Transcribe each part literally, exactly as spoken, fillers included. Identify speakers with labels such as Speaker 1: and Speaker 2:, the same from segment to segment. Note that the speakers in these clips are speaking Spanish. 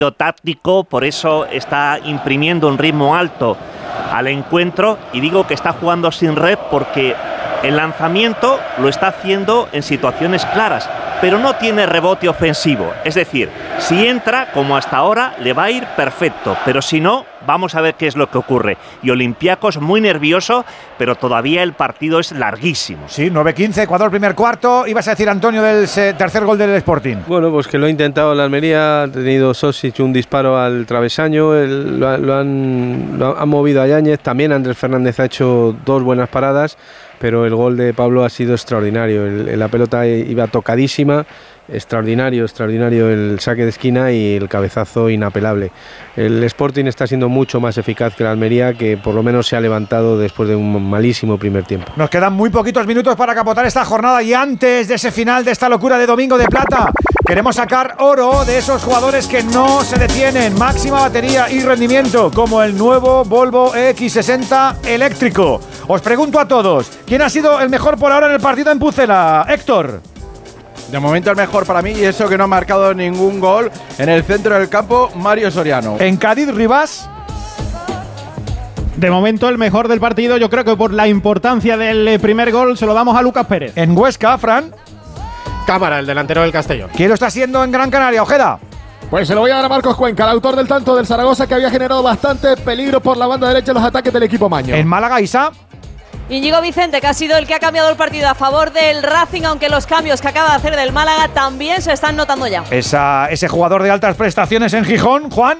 Speaker 1: táctico, por eso está imprimiendo un ritmo alto al encuentro, y digo que está jugando sin red porque el lanzamiento lo está haciendo en situaciones claras, pero no tiene rebote ofensivo. Es decir, si entra, como hasta ahora, le va a ir perfecto, pero si no, vamos a ver qué es lo que ocurre. Y Olympiacos muy nervioso, pero todavía el partido es larguísimo.
Speaker 2: Sí, nueve quince, Ecuador primer cuarto. Ibas a decir, Antonio, del eh, tercer gol del Sporting.
Speaker 3: Bueno, pues que lo ha intentado la Almería, ha tenido Sosic un disparo al travesaño, el, lo, lo, han, lo han movido a Yáñez, también Andrés Fernández ha hecho dos buenas paradas, pero el gol de Pablo ha sido extraordinario. El, la pelota iba tocadísima, extraordinario, extraordinario el saque de esquina y el cabezazo inapelable. El Sporting está siendo mucho más eficaz que la Almería, que por lo menos se ha levantado después de un malísimo primer tiempo.
Speaker 2: Nos quedan muy poquitos minutos para capotar esta jornada, y antes de ese final de esta locura de Domingo de Plata, queremos sacar oro de esos jugadores que no se detienen. Máxima batería y rendimiento, como el nuevo Volvo E X sesenta eléctrico. Os pregunto a todos, ¿quién ha sido el mejor por ahora en el partido en Pucela? Héctor.
Speaker 4: De momento el mejor para mí, y eso que no ha marcado ningún gol en el centro del campo, Mario Soriano.
Speaker 2: En Cádiz, Rivas.
Speaker 5: De momento el mejor del partido, yo creo que por la importancia del primer gol se lo damos a Lucas Pérez.
Speaker 2: En Huesca, Fran.
Speaker 6: Cámara, el delantero del Castellón.
Speaker 2: ¿Quién lo está haciendo en Gran Canaria, Ojeda?
Speaker 6: Pues se lo voy a dar a Marcos Cuenca, el autor del tanto del Zaragoza, que había generado bastante peligro por la banda derecha en los ataques del equipo maño.
Speaker 2: En Málaga, Isa.
Speaker 7: Íñigo Vicente, que ha sido el que ha cambiado el partido a favor del Racing, aunque los cambios que acaba de hacer del Málaga también se están notando ya.
Speaker 2: Esa, ese jugador de altas prestaciones en Gijón, Juan.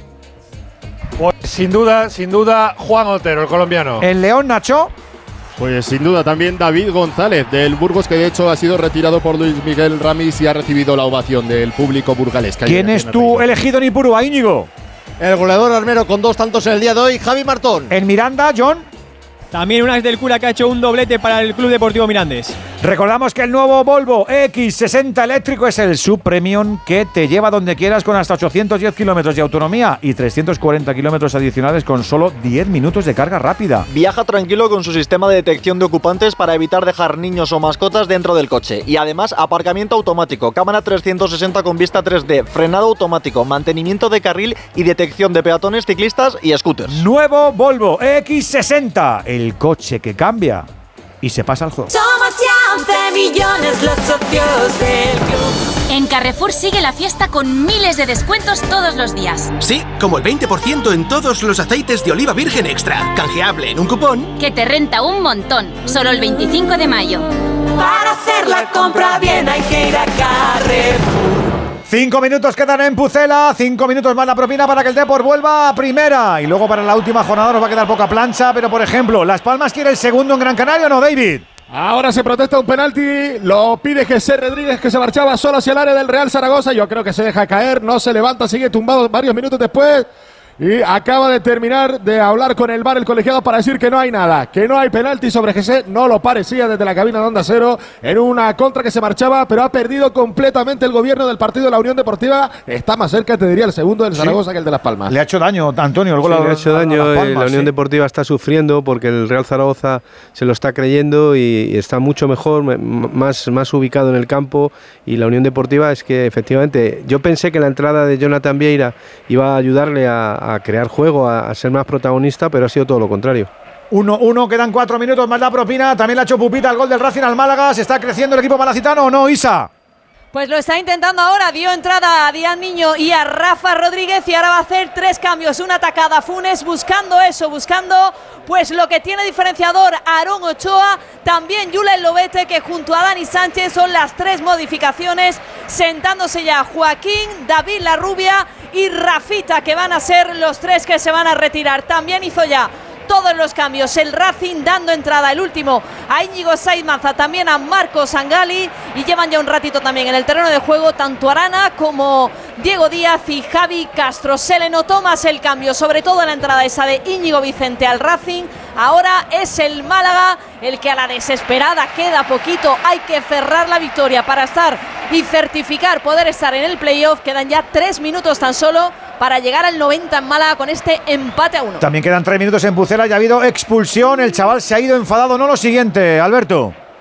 Speaker 8: Pues sin duda, sin duda, Juan Otero, el colombiano.
Speaker 2: En León, Nacho.
Speaker 9: Pues sin duda también David González del Burgos, que de hecho ha sido retirado por Luis Miguel Ramis y ha recibido la ovación del público burgalés.
Speaker 2: ¿Quién es tu elegido en Ipurúa, Íñigo?
Speaker 10: El goleador armero con dos tantos en el día de hoy, Javi Martón.
Speaker 2: En Miranda, John.
Speaker 11: También una ex del Cura que ha hecho un doblete para el Club Deportivo Mirandés.
Speaker 2: Recordamos que el nuevo Volvo E X sesenta eléctrico es el subpremium que te lleva donde quieras con hasta ochocientos diez kilómetros de autonomía y trescientos cuarenta kilómetros adicionales con solo diez minutos de carga rápida.
Speaker 12: Viaja tranquilo con su sistema de detección de ocupantes para evitar dejar niños o mascotas dentro del coche. Y además, aparcamiento automático, cámara trescientos sesenta con vista tres D, frenado automático, mantenimiento de carril y detección de peatones, ciclistas y scooters.
Speaker 2: Nuevo Volvo E X sesenta, el coche que cambia y se pasa al juego.
Speaker 13: Somos ya once millones los socios del club. En Carrefour sigue la fiesta con miles de descuentos todos los días.
Speaker 14: Sí, como el veinte por ciento en todos los aceites de oliva virgen extra. Canjeable en un cupón
Speaker 13: que te renta un montón. Solo el veinticinco de mayo. Para hacer la compra bien hay que ir a Carrefour.
Speaker 2: Cinco minutos quedan en Pucela, cinco minutos más la propina para que el Depor vuelva a primera. Y luego para la última jornada nos va a quedar poca plancha, pero por ejemplo, ¿Las Palmas quiere el segundo en Gran Canaria o no, David?
Speaker 6: Ahora se protesta un penalti, lo pide José Rodríguez, que se marchaba solo hacia el área del Real Zaragoza. Yo creo que se deja caer, no se levanta, sigue tumbado varios minutos después. Y acaba de terminar de hablar con el V A R el colegiado para decir que no hay nada, que no hay penalti sobre José. No lo parecía desde la cabina de Onda Cero en una contra que se marchaba, pero ha perdido completamente el gobierno del partido de la Unión Deportiva. Está más cerca, te diría, el segundo del Zaragoza sí. que el de Las Palmas.
Speaker 2: Le ha hecho daño, Antonio, el gol.
Speaker 3: Sí,
Speaker 2: a,
Speaker 3: le ha hecho
Speaker 2: a,
Speaker 3: daño.
Speaker 2: a Palmas,
Speaker 3: la Unión
Speaker 2: sí.
Speaker 3: Deportiva está sufriendo porque el Real Zaragoza se lo está creyendo y está mucho mejor, más, más ubicado en el campo. Y la Unión Deportiva es que efectivamente, yo pensé que la entrada de Jonathan Vieira iba a ayudarle a, a crear juego, a, a ser más protagonista, pero ha sido todo lo contrario.
Speaker 2: uno uno, quedan cuatro minutos más la propina. También la ha hecho Pupita el gol del Racing al Málaga. ¿Se está creciendo el equipo malacitano o no, Isa?
Speaker 7: Pues lo está intentando ahora, dio entrada a Díaz Niño y a Rafa Rodríguez y ahora va a hacer tres cambios, una atacada a Funes, buscando eso, buscando pues lo que tiene diferenciador a Aarón Ochoa, también Julen Lobete, que junto a Dani Sánchez son las tres modificaciones, sentándose ya Joaquín, David Larrubia y Rafita, que van a ser los tres que se van a retirar. También hizo ya todos los cambios el Racing, dando entrada el último a Íñigo Saiz Manza, también a Marcos Angali, y llevan ya un ratito también en el terreno de juego tanto Arana como Diego Díaz y Javi Castro. Se le notó más el cambio, sobre todo en la entrada esa de Íñigo Vicente al Racing. Ahora es el Málaga el que a la desesperada queda poquito, hay que cerrar la victoria para estar y certificar poder estar en el playoff. Quedan ya tres minutos tan solo para llegar al noventa en Málaga con este empate a uno.
Speaker 2: También quedan tres minutos en Pucela y ha habido expulsión. El chaval se ha ido enfadado, no lo siguiente, Alberto.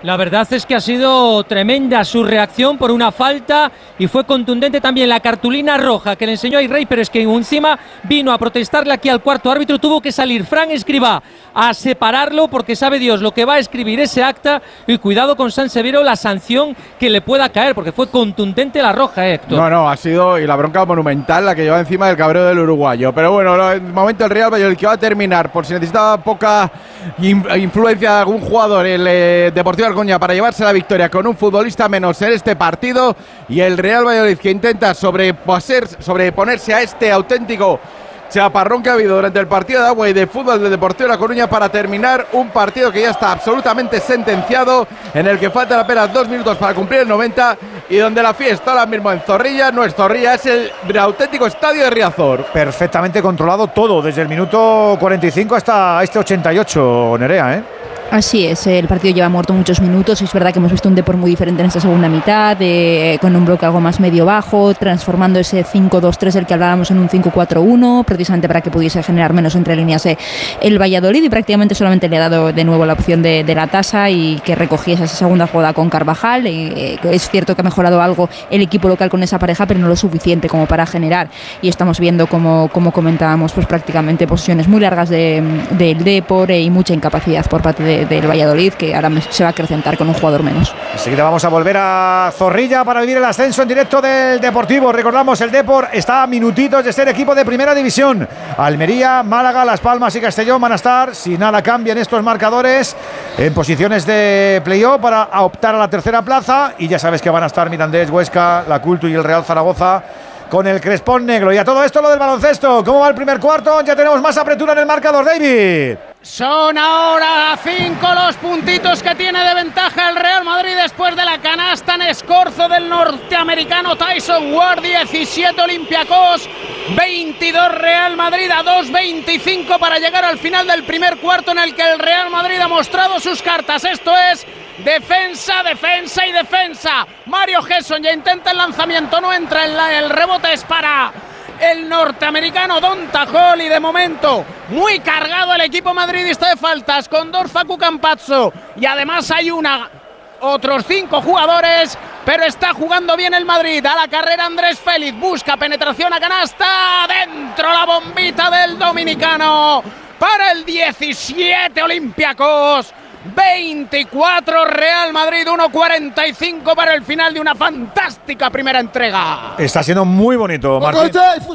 Speaker 15: La verdad es que ha sido tremenda su reacción por una falta y fue contundente también la cartulina roja que le enseñó a Rey, pero es que encima vino a protestarle aquí al cuarto árbitro. Tuvo que salir Fran Escribá a separarlo porque sabe Dios lo que va a escribir ese acta, y cuidado con San Severo la sanción que le pueda caer, porque fue contundente la roja, eh, Héctor.
Speaker 4: No, no, ha sido y la bronca monumental la que lleva encima del cabreo del uruguayo. Pero bueno, el momento el Real Valladolid que va a terminar, por si necesitaba poca in, influencia de algún jugador, el eh, Deportivo Alcoña, para llevarse la victoria con un futbolista menos en este partido, y el Real Valladolid que intenta sobreponer, sobreponerse a este auténtico chaparrón que ha habido durante el partido de agua y de fútbol del Deportivo La Coruña para terminar un partido que ya está absolutamente sentenciado, en el que faltan apenas dos minutos para cumplir el noventa, y donde la fiesta ahora mismo en Zorrilla no es Zorrilla, es el auténtico estadio de Riazor.
Speaker 2: Perfectamente controlado todo, desde el minuto cuarenta y cinco hasta este ochenta y ocho, Nerea, ¿eh?
Speaker 16: Así es, el partido lleva muerto muchos minutos y es verdad que hemos visto un Depor muy diferente en esta segunda mitad, eh, con un bloque algo más medio-bajo, transformando ese cinco dos tres del que hablábamos en un cinco cuatro uno, precisamente para que pudiese generar menos entre líneas eh, el Valladolid, y prácticamente solamente le ha dado de nuevo la opción de, de la tasa y que recogiese esa segunda jugada con Carvajal. Eh, es cierto que ha mejorado algo el equipo local con esa pareja, pero no lo suficiente como para generar, y estamos viendo, como, como comentábamos, pues prácticamente posiciones muy largas del de, de Depor eh, y mucha incapacidad por parte de del Valladolid, que ahora se va a acrecentar con un jugador menos.
Speaker 2: Enseguida vamos a volver a Zorrilla para vivir el ascenso en directo del Deportivo. Recordamos, el Depor está a minutitos de ser equipo de primera división. Almería, Málaga, Las Palmas y Castellón van a estar, si nada cambia en estos marcadores, en posiciones de playoff para optar a la tercera plaza, y ya sabes que van a estar Mirandés, Huesca, La Cultu y el Real Zaragoza con el crespón negro. Y a todo esto lo del baloncesto. ¿Cómo va el primer cuarto? Ya tenemos más apertura en el marcador, David.
Speaker 17: Son ahora cinco los puntitos que tiene de ventaja el Real Madrid después de la canasta en escorzo del norteamericano Tyson Ward. Diecisiete Olympiacos, veintidós Real Madrid, a dos veinticinco para llegar al final del primer cuarto, en el que el Real Madrid ha mostrado sus cartas. Esto es defensa, defensa y defensa. Mario Gesson ya intenta el lanzamiento, no entra en la, el rebote es para el norteamericano Donta Hall, y de momento muy cargado el equipo madridista de faltas, con dos Facu Campazzo, y además hay una otros cinco jugadores, pero está jugando bien el Madrid. A la carrera Andrés Félix, busca penetración a canasta, dentro la bombita del dominicano para el diecisiete Olympiacos, veinticuatro Real Madrid, uno cuarenta y cinco para el final de una fantástica primera entrega.
Speaker 2: Está siendo muy bonito, Martín.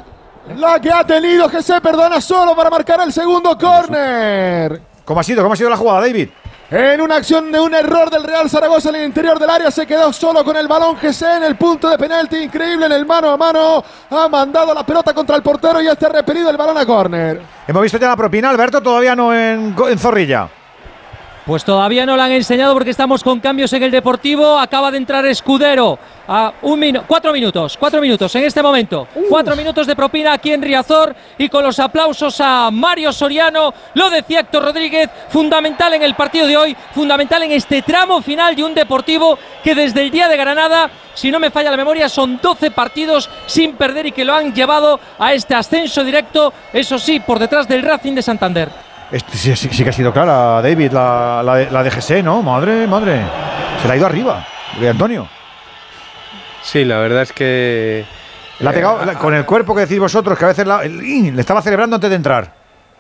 Speaker 6: La que ha tenido que se perdona solo para marcar el segundo córner.
Speaker 2: ¿Cómo ha sido? ¿Cómo ha sido la jugada, David?
Speaker 6: En una acción de un error del Real Zaragoza en el interior del área, se quedó solo con el balón Jesse en el punto de penalti. Increíble, en el mano a mano ha mandado la pelota contra el portero y ya está repelido el balón a córner.
Speaker 2: Hemos visto ya la propina, Alberto, todavía no en, en Zorrilla.
Speaker 15: Pues todavía no la han enseñado porque estamos con cambios en el Deportivo. Acaba de entrar Escudero a un minu cuatro minutos, cuatro minutos en este momento. Uh. Cuatro minutos de propina aquí en Riazor, y con los aplausos a Mario Soriano. Lo decía Héctor Rodríguez, fundamental en el partido de hoy, fundamental en este tramo final de un Deportivo que desde el día de Granada, si no me falla la memoria, son doce partidos sin perder y que lo han llevado a este ascenso directo, eso sí, por detrás del Racing de Santander.
Speaker 2: Este, sí, sí, sí que ha sido clara, David, la, la, la de G S, ¿no? Madre, madre. Se la ha ido arriba, de Antonio.
Speaker 3: Sí, la verdad es que...
Speaker 2: Le ha pegado eh, con el cuerpo que decís vosotros, que a veces la, el, le estaba celebrando antes de entrar.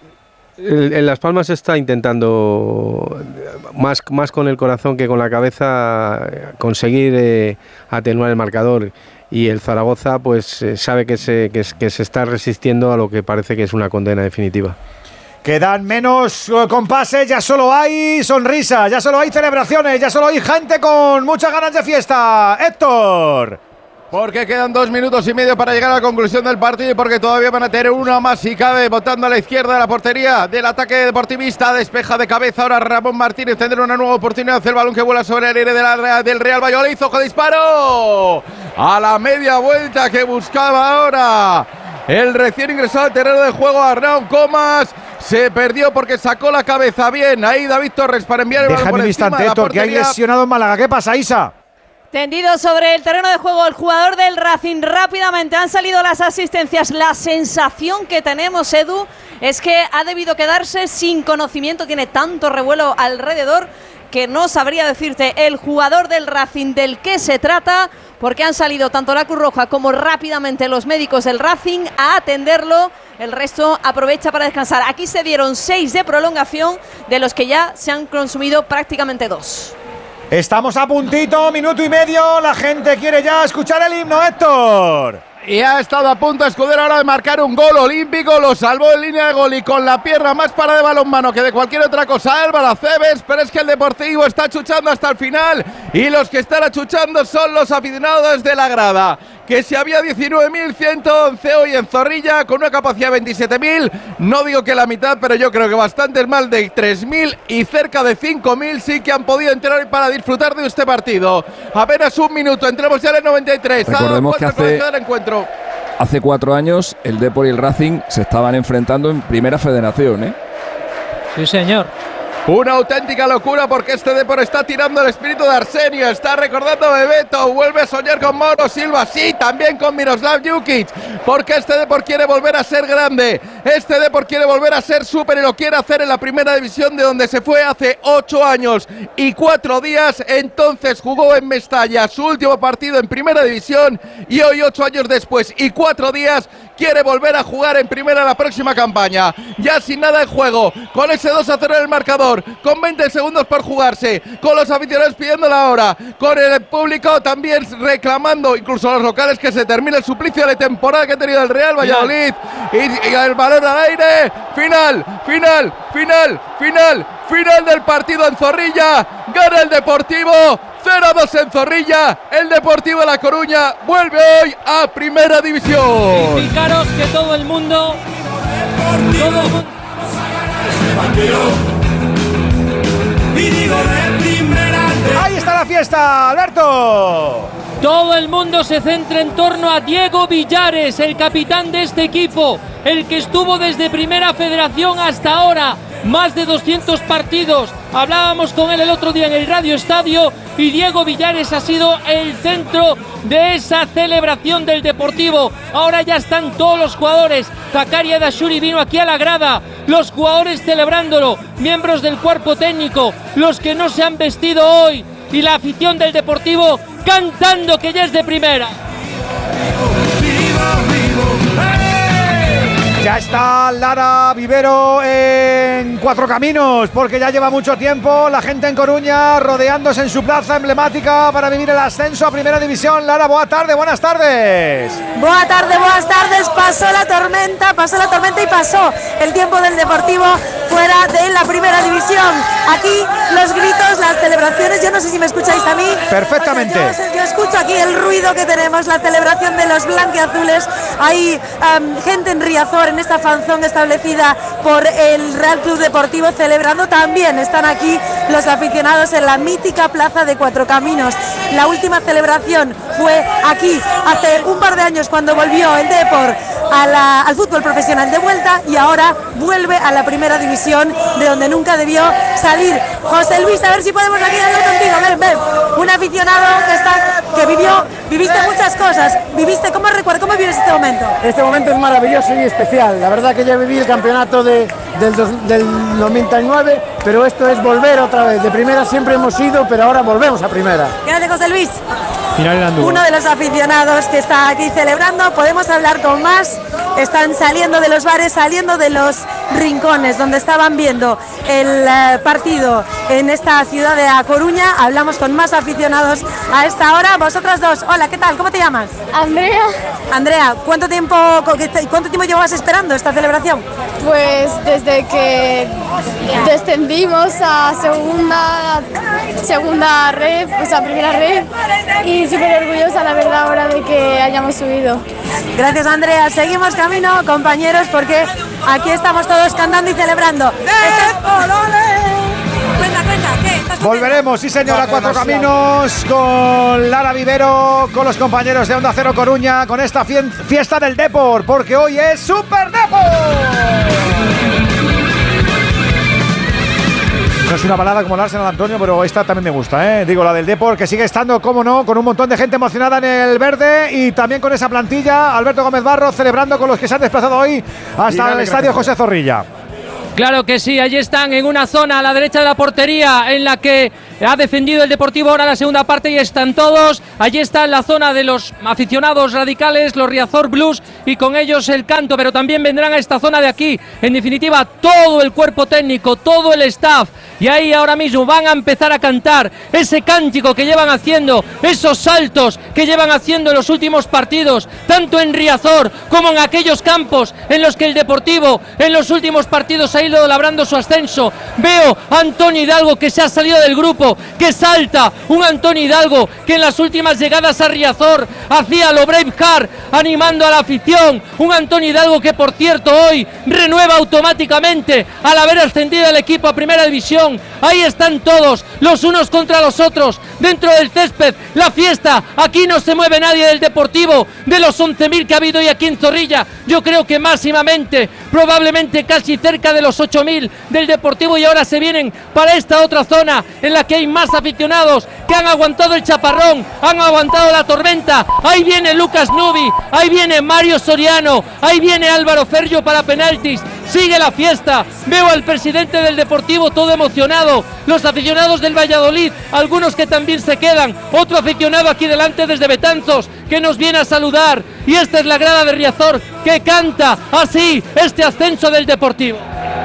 Speaker 3: En Las Palmas está intentando, más, más con el corazón que con la cabeza, conseguir eh, atenuar el marcador. Y el Zaragoza pues eh, sabe que se, que, que se está resistiendo a lo que parece que es una condena definitiva.
Speaker 2: Quedan menos uh, compases, ya solo hay sonrisas, ya solo hay celebraciones, ya solo hay gente con muchas ganas de fiesta. Héctor.
Speaker 4: Porque quedan dos minutos y medio para llegar a la conclusión del partido, y porque todavía van a tener uno más si cabe, botando a la izquierda de la portería del ataque deportivista. Despeja de cabeza ahora Ramón Martínez, tendrá una nueva oportunidad. El balón que vuela sobre el aire de la, del Real Valladolid. ¡Ojo, disparo! A la media vuelta que buscaba ahora el recién ingresado al terreno de juego, Arnaud Comas. Se perdió porque sacó la cabeza bien. Ahí David Torres para enviar el balón por
Speaker 2: encima. Déjame un instante, Héctor, que hay lesionado en Málaga. ¿Qué pasa, Isa?
Speaker 7: Tendido sobre el terreno de juego el jugador del Racing. Rápidamente han salido las asistencias. La sensación que tenemos, Edu, es que ha debido quedarse sin conocimiento. Tiene tanto revuelo alrededor que no sabría decirte el jugador del Racing del que se trata, porque han salido tanto la Cruz Roja como rápidamente los médicos del Racing a atenderlo. El resto aprovecha para descansar. Aquí se dieron seis de prolongación, de los que ya se han consumido prácticamente dos.
Speaker 2: Estamos a puntito, minuto y medio. La gente quiere ya escuchar el himno, Héctor.
Speaker 4: Y ha estado a punto Escudero ahora de marcar un gol olímpico, lo salvó en línea de gol y con la pierna más para de balonmano que de cualquier otra cosa Álvaro Aceves, pero es que el Deportivo está achuchando hasta el final y los que están achuchando son los aficionados de la grada, que si había diecinueve mil ciento once hoy en Zorrilla con una capacidad de veintisiete mil, no digo que la mitad, pero yo creo que bastantes más de tres mil y cerca de cinco mil sí que han podido entrar hoy para disfrutar de este partido. Apenas un minuto, entremos ya en el noventa y tres.
Speaker 18: Recordemos que hace,
Speaker 4: del encuentro.
Speaker 18: hace cuatro años el Depor y el Racing se estaban enfrentando en Primera Federación, ¿eh?
Speaker 15: Sí, señor.
Speaker 4: Una auténtica locura porque este Depor está tirando el espíritu de Arsenio, está recordando a Bebeto, vuelve a soñar con Mauro Silva, sí, también con Miroslav Jukic, porque este Depor quiere volver a ser grande, este Depor quiere volver a ser súper y lo quiere hacer en la primera división de donde se fue hace ocho años y cuatro días, entonces jugó en Mestalla su último partido en primera división y hoy ocho años después y cuatro días quiere volver a jugar en primera la próxima campaña, ya sin nada en juego, con ese dos a cero en el marcador, con veinte segundos por jugarse, con los aficionados pidiendo la hora, con el público también reclamando, incluso los locales, que se termine el suplicio de temporada que ha tenido el Real Valladolid, y, y el balón al aire, final, final, final, final, final del partido en Zorrilla, gana el Deportivo, cero a dos en Zorrilla, el Deportivo de La Coruña vuelve hoy a Primera División.
Speaker 15: Y fijaros que todo el mundo, todo el mundo
Speaker 2: Ahí está la fiesta, Alberto.
Speaker 15: Todo el mundo se centra en torno a Diego Villares, el capitán de este equipo, el que estuvo desde Primera Federación hasta ahora, más de doscientos partidos. Hablábamos con él el otro día en el Radio Estadio y Diego Villares ha sido el centro de esa celebración del Deportivo. Ahora ya están todos los jugadores. Zakaria Dashuri vino aquí a la grada, los jugadores celebrándolo, miembros del cuerpo técnico, los que no se han vestido hoy y la afición del Deportivo cantando que ya es de primera.
Speaker 2: Ya está Lara Vivero en Cuatro Caminos, porque ya lleva mucho tiempo la gente en Coruña rodeándose en su plaza emblemática para vivir el ascenso a Primera División. Lara, buena tarde, buenas tardes.
Speaker 19: Buenas tardes, buenas tardes. Pasó la tormenta, pasó la tormenta y pasó el tiempo del Deportivo fuera de la Primera División. Aquí los gritos, las celebraciones, yo no sé si me escucháis a mí.
Speaker 2: Perfectamente.
Speaker 19: O sea, yo, yo escucho aquí el ruido que tenemos, la celebración de los blanquiazules. Hay um, gente en Riazor, en esta fanzón establecida por el Real Club Deportivo celebrando. También están aquí los aficionados en la mítica plaza de Cuatro Caminos. La última celebración fue aquí hace un par de años cuando volvió el Depor a la, al fútbol profesional de vuelta y ahora vuelve a la Primera División de donde nunca debió salir. José Luis, a ver si podemos aquí hablar contigo. Ven, ven. Un aficionado que, está, que vivió, viviste muchas cosas. Viviste, ¿cómo recuerdas? ¿Cómo vives este momento?
Speaker 20: Este momento es maravilloso y especial. La verdad que ya viví el campeonato de, del, dos, del noventa y nueve, pero esto es volver otra vez. De primera siempre hemos ido, pero ahora volvemos a primera.
Speaker 19: Gracias, José Luis. Uno de los aficionados que está aquí celebrando, podemos hablar con más, están saliendo de los bares, saliendo de los rincones donde estaban viendo el uh, partido en esta ciudad de A Coruña. Hablamos con más aficionados a esta hora. Vosotras dos, hola, ¿qué tal? ¿Cómo te llamas?
Speaker 21: Andrea.
Speaker 19: Andrea, ¿cuánto tiempo, cuánto tiempo llevas esperando esta celebración?
Speaker 21: Pues desde que descendimos a segunda, segunda red, o sea, primera red, y súper orgullosa, la verdad, ahora de que hayamos subido.
Speaker 19: Gracias, Andrea. Seguimos camino, compañeros, porque aquí estamos todos cantando y celebrando.
Speaker 2: Cuenta, cuenta, ¿qué? Volveremos, sí señora, a Cuatro Caminos con Lara Vivero, con los compañeros de Onda Cero Coruña, con esta fiesta del Depor, porque hoy es Super Depor. No es una balada como la Arsenal, Antonio, pero esta también me gusta, ¿eh? Digo, la del Depor, que sigue estando, cómo no, con un montón de gente emocionada en el verde y también con esa plantilla. Alberto Gómez Barro celebrando con los que se han desplazado hoy hasta el Estadio José Zorrilla.
Speaker 15: Claro que sí, allí están en una zona a la derecha de la portería en la que ha defendido el Deportivo ahora la segunda parte y están todos. Allí está en la zona de los aficionados radicales, los Riazor Blues, y con ellos el canto, pero también vendrán a esta zona de aquí. En definitiva, todo el cuerpo técnico, todo el staff, y ahí ahora mismo van a empezar a cantar ese cántico que llevan haciendo, esos saltos que llevan haciendo en los últimos partidos, tanto en Riazor como en aquellos campos en los que el Deportivo en los últimos partidos ha ido labrando su ascenso. Veo a Antonio Hidalgo que se ha salido del grupo, que salta, un Antonio Hidalgo que en las últimas llegadas a Riazor hacía lo Braveheart animando a la afición, un Antonio Hidalgo que por cierto hoy renueva automáticamente al haber ascendido el equipo a Primera División. Ahí están todos, los unos contra los otros, dentro del césped, la fiesta, aquí no se mueve nadie del Deportivo, de los once mil que ha habido hoy aquí en Zorrilla, yo creo que máximamente, probablemente casi cerca de los ocho mil del Deportivo, y ahora se vienen para esta otra zona en la que hay más aficionados que han aguantado el chaparrón, han aguantado la tormenta. Ahí viene Lucas Nubi, ahí viene Mario Soriano, ahí viene Álvaro Ferrio para penaltis. Sigue la fiesta, veo al presidente del Deportivo todo emocionado, los aficionados del Valladolid, algunos que también se quedan, otro aficionado aquí delante desde Betanzos que nos viene a saludar, y esta es la grada de Riazor que canta así este ascenso del Deportivo.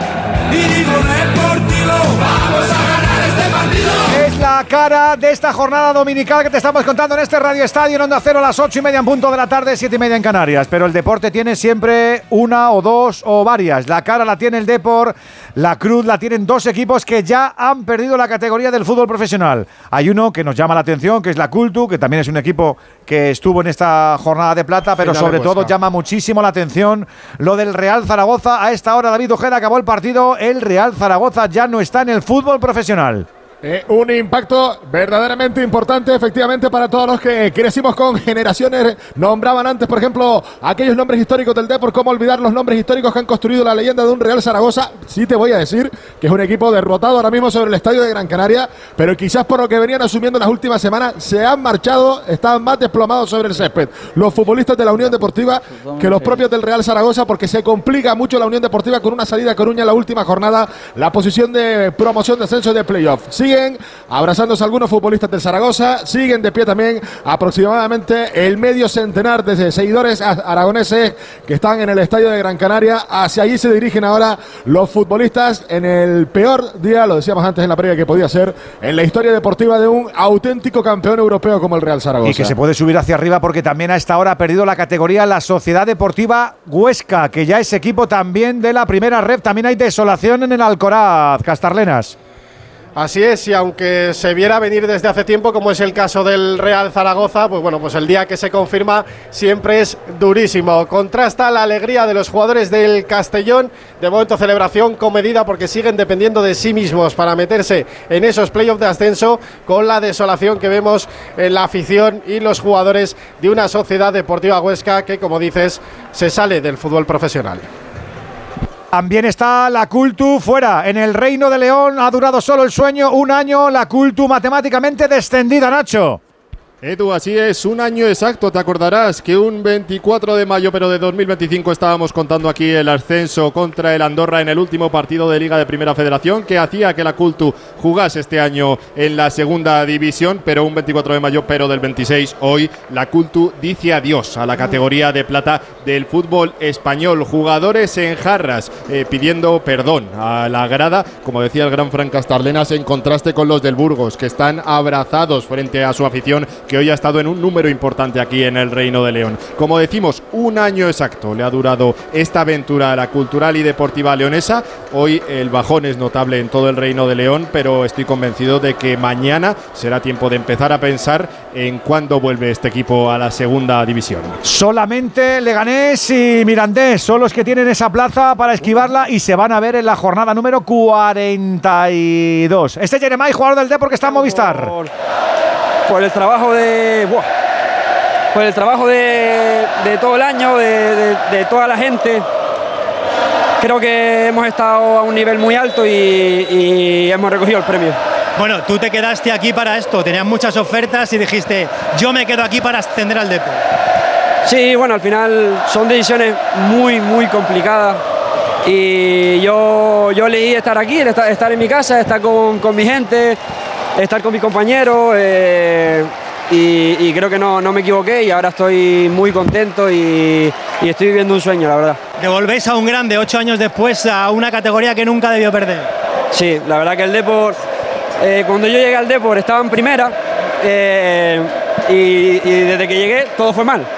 Speaker 2: Es la cara de esta jornada dominical que te estamos contando en este Radio Estadio en Onda Cero a las ocho y media en punto de la tarde, siete y media en Canarias. Pero el deporte tiene siempre una o dos o varias. La cara la tiene el Depor, la cruz la tienen dos equipos que ya han perdido la categoría del fútbol profesional. Hay uno que nos llama la atención, que es la Cultu, que también es un equipo que estuvo en esta jornada de plata, pero sobre todo llama muchísimo la atención lo del Real Zaragoza. A esta hora, David Ojeda, acabó el partido, el Real Zaragoza ya no está en el fútbol profesional.
Speaker 6: Eh, un impacto verdaderamente importante, efectivamente, para todos los que crecimos con generaciones. Nombraban antes, por ejemplo, aquellos nombres históricos del Depor. ¿Cómo olvidar los nombres históricos que han construido la leyenda de un Real Zaragoza? Sí te voy a decir que es un equipo derrotado ahora mismo sobre el estadio de Gran Canaria, pero quizás por lo que venían asumiendo las últimas semanas, se han marchado, estaban más desplomados sobre el césped los futbolistas de la Unión Deportiva que los propios del Real Zaragoza, porque se complica mucho la Unión Deportiva con una salida a Coruña en la última jornada, la posición de promoción de ascenso de playoff. Sigue Siguen abrazándose algunos futbolistas del Zaragoza, siguen de pie también aproximadamente el medio centenar de seguidores aragoneses que están en el estadio de Gran Canaria. Hacia allí se dirigen ahora los futbolistas en el peor día, lo decíamos antes en la previa, que podía ser en la historia deportiva de un auténtico campeón europeo como el Real Zaragoza.
Speaker 2: Y que se puede subir hacia arriba porque también a esta hora ha perdido la categoría la Sociedad Deportiva Huesca, que ya es equipo también de la primera red. También hay desolación en el Alcoraz, Castarlenas.
Speaker 1: Así es, y aunque se viera venir desde hace tiempo, como es el caso del Real Zaragoza, pues bueno, pues el día que se confirma siempre es durísimo. Contrasta la alegría de los jugadores del Castellón, de momento celebración comedida porque siguen dependiendo de sí mismos para meterse en esos playoffs de ascenso, con la desolación que vemos en la afición y los jugadores de una Sociedad Deportiva Huesca que, como dices, se sale del fútbol profesional.
Speaker 2: También está la Cultu fuera. En el Reino de León ha durado solo el sueño un año. La Cultu matemáticamente descendida, Nacho.
Speaker 9: Edu, así es, un año exacto. Te acordarás que un veinticuatro de mayo, pero de dos mil veinticinco, estábamos contando aquí el ascenso contra el Andorra en el último partido de Liga de Primera Federación, que hacía que la Cultu jugase este año en la segunda división, pero un veinticuatro de mayo, pero del veintiséis, hoy la Cultu dice adiós a la categoría de plata del fútbol español. Jugadores en jarras eh, pidiendo perdón a la grada, como decía el gran Fran Castarlenas, en contraste con los del Burgos, que están abrazados frente a su afición, que hoy ha estado en un número importante aquí en el Reino de León. Como decimos, un año exacto le ha durado esta aventura a la cultural y deportiva leonesa. Hoy el bajón es notable en todo el Reino de León, pero estoy convencido de que mañana será tiempo de empezar a pensar en cuándo vuelve este equipo a la segunda división.
Speaker 2: Solamente Leganés y Mirandés son los que tienen esa plaza para esquivarla y se van a ver en la jornada número cuarenta y dos. Este es Jeremai, jugador del Depor, que está en Movistar.
Speaker 22: Por, por el trabajo de... Buah, por el trabajo de, de todo el año, de, de, de toda la gente. Creo que hemos estado a un nivel muy alto y, y hemos recogido el premio.
Speaker 23: Bueno, tú te quedaste aquí para esto, tenías muchas ofertas y dijiste, yo me quedo aquí para ascender al Depor.
Speaker 22: Sí, bueno, al final son decisiones muy, muy complicadas. Y yo, yo elegí estar aquí, estar, estar en mi casa, estar con, con mi gente, estar con mis compañeros. Eh, y, y creo que no, no me equivoqué y ahora estoy muy contento y, y estoy viviendo un sueño, la verdad.
Speaker 23: Devolvéis a un grande ocho años después a una categoría que nunca debió perder.
Speaker 22: Sí, la verdad que el Depor, eh, cuando yo llegué al Depor estaba en primera eh, y, y desde que llegué todo fue mal.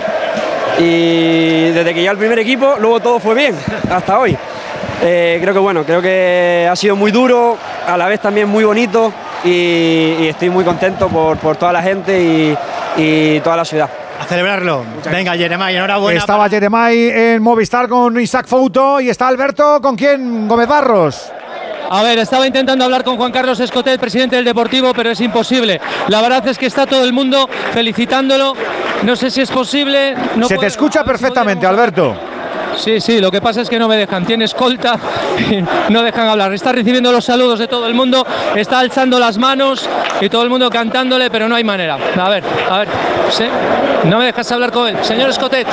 Speaker 22: Y desde que llegué al primer equipo luego todo fue bien, hasta hoy. Eh, creo que bueno, creo que ha sido muy duro, a la vez también muy bonito y, y estoy muy contento por, por toda la gente y, y toda la ciudad.
Speaker 23: A celebrarlo. Venga, Jeremai, enhorabuena.
Speaker 2: Estaba Jeremai en Movistar con Isaac Fouto y está Alberto, ¿con quién? Gómez Barros.
Speaker 15: A ver, estaba intentando hablar con Juan Carlos Escotet, presidente del Deportivo, pero es imposible. La verdad es que está todo el mundo felicitándolo. No sé si es posible. No
Speaker 2: Se
Speaker 15: puedo,
Speaker 2: te escucha perfectamente, Alberto.
Speaker 15: Sí, sí, lo que pasa es que no me dejan. Tiene escolta, no dejan hablar. Está recibiendo los saludos de todo el mundo, está alzando las manos y todo el mundo cantándole, pero no hay manera. A ver, a ver, ¿sí? No me dejas hablar con él. Señor Escotet.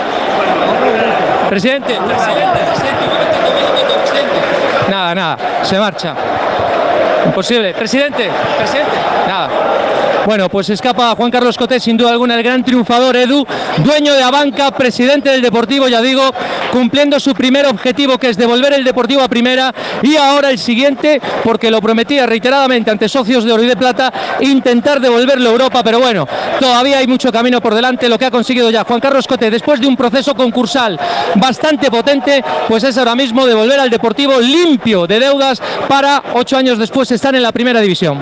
Speaker 15: Presidente, presidente, presidente, un momentito, un momentito, presidente. Nada, nada, se marcha. Imposible. Presidente, presidente, nada. Bueno, pues escapa Juan Carlos Escotet, sin duda alguna el gran triunfador, Edu, dueño de Abanca, presidente del Deportivo, ya digo, cumpliendo su primer objetivo, que es devolver el Deportivo a primera, y ahora el siguiente, porque lo prometía reiteradamente ante socios de Oro y de Plata, intentar devolverlo a Europa, pero bueno, todavía hay mucho camino por delante. Lo que ha conseguido ya Juan Carlos Escotet, después de un proceso concursal bastante potente, pues es ahora mismo devolver al Deportivo limpio de deudas para ocho años después estar en la primera división.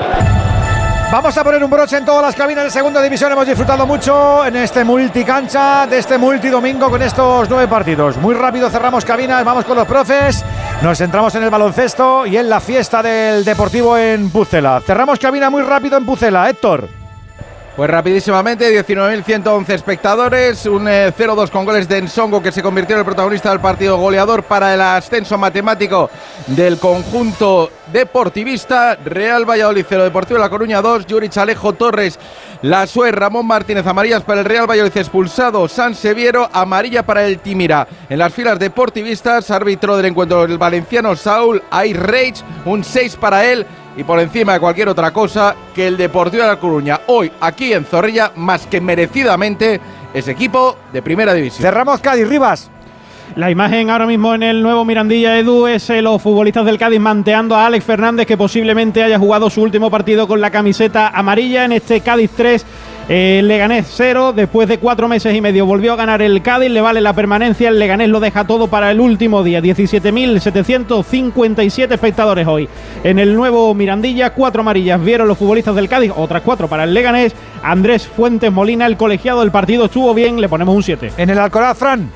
Speaker 2: Vamos a poner un broche en todas las cabinas de segunda división. Hemos disfrutado mucho en este multicancha de este multidomingo con estos nueve partidos. Muy rápido cerramos cabinas, vamos con los profes. Nos centramos en el baloncesto y en la fiesta del Deportivo en Pucela. Cerramos cabina muy rápido en Pucela, Héctor.
Speaker 4: Pues rapidísimamente, diecinueve mil ciento once espectadores, un eh, cero dos con goles de Nsongo, que se convirtió en el protagonista del partido, goleador para el ascenso matemático del conjunto deportivista. Real Valladolid cero, Deportivo La Coruña dos, Yuri Chalejo Torres, Lasue, Ramón Martínez, amarillas para el Real Valladolid, expulsado San Seviero, amarilla para el Timira. En las filas deportivistas, árbitro del encuentro el valenciano Saúl Ayrreich, un seis para él. Y por encima de cualquier otra cosa, que el Deportivo de La Coruña, hoy aquí en Zorrilla, más que merecidamente, es equipo de primera división.
Speaker 2: Cerramos Cádiz, Rivas.
Speaker 5: La imagen ahora mismo en el nuevo Mirandilla, Edu, es eh, los futbolistas del Cádiz manteando a Alex Fernández, que posiblemente haya jugado su último partido con la camiseta amarilla en este Cádiz tres. El Leganés cero, después de cuatro meses y medio volvió a ganar el Cádiz, le vale la permanencia, el Leganés lo deja todo para el último día, diecisiete mil setecientos cincuenta y siete espectadores hoy. En el nuevo Mirandilla, cuatro amarillas vieron los futbolistas del Cádiz, otras cuatro para el Leganés. Andrés Fuentes Molina, el colegiado del partido, estuvo bien, le ponemos un siete.
Speaker 2: En el Alcoraz, Fran.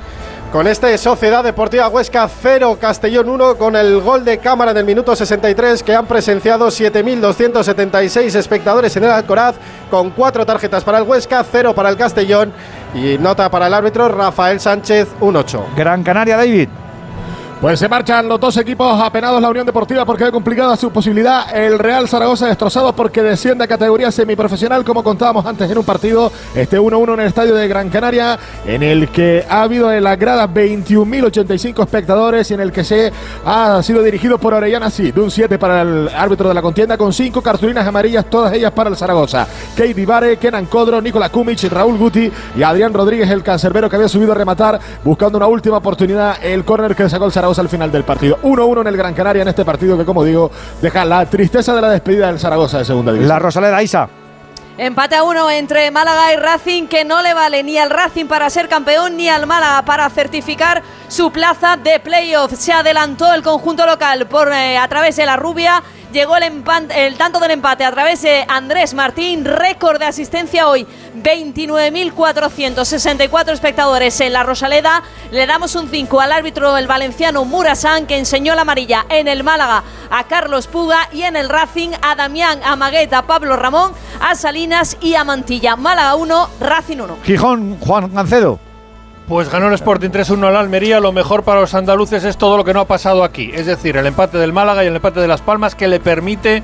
Speaker 1: Con este Sociedad Deportiva Huesca cero, Castellón uno, con el gol de cámara en el minuto sesenta y tres, que han presenciado siete mil doscientos setenta y seis espectadores en el Alcoraz, con cuatro tarjetas para el Huesca, cero para el Castellón y nota para el árbitro Rafael Sánchez, un ocho.
Speaker 2: Gran Canaria, David.
Speaker 6: Pues se marchan los dos equipos apenados, la Unión Deportiva porque ve complicada su posibilidad, el Real Zaragoza destrozado porque desciende a categoría semiprofesional, como contábamos antes en un partido, este uno uno en el estadio de Gran Canaria, en el que ha habido en las gradas veintiún mil ochenta y cinco espectadores y en el que se ha sido dirigido por Orellana, sí, de un siete para el árbitro de la contienda, con cinco cartulinas amarillas, todas ellas para el Zaragoza. Keidi Vare, Kenan Codro, Nicola Kumic, Raúl Guti y Adrián Rodríguez, el cancerbero, que había subido a rematar buscando una última oportunidad, el córner que sacó el Zaragoza al final del partido. uno uno en el Gran Canaria en este partido que, como digo, deja la tristeza de la despedida del Zaragoza de segunda división.
Speaker 2: La Rosaleda, Isa.
Speaker 7: Empate a uno entre Málaga y Racing, que no le vale ni al Racing para ser campeón ni al Málaga para certificar su plaza de playoff. Se adelantó el conjunto local por eh, a través de la Rubia. Llegó el, el tanto del empate a través de Andrés Martín, récord de asistencia hoy, veintinueve mil cuatrocientos sesenta y cuatro espectadores en la Rosaleda. Le damos un cinco al árbitro, el valenciano Murasan, que enseñó la amarilla en el Málaga a Carlos Puga, y en el Racing a Damián, a Magueta, a Pablo Ramón, a Salinas y a Mantilla. Málaga uno, Racing uno.
Speaker 2: Gijón, Juan Gancedo.
Speaker 8: Pues ganó el Sporting tres uno al Almería. Lo mejor para los andaluces es todo lo que no ha pasado aquí, es decir, el empate del Málaga y el empate de Las Palmas, que le permite